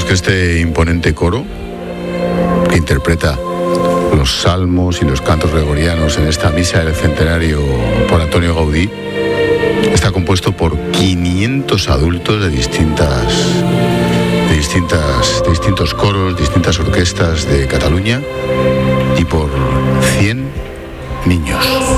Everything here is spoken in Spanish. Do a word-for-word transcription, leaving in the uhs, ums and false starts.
que este imponente coro que interpreta los salmos y los cantos gregorianos en esta misa del centenario por Antonio Gaudí está compuesto por quinientos adultos de distintas, de distintas, de distintos coros, distintas orquestas de Cataluña y por cien niños.